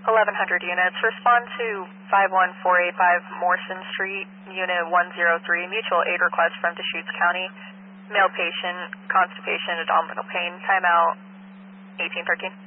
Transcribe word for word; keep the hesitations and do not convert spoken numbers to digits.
eleven hundred units, respond to five one four eight five Morrison Street, Unit one zero three, mutual aid request from Deschutes County, male patient, constipation, abdominal pain, timeout eighteen thirteen.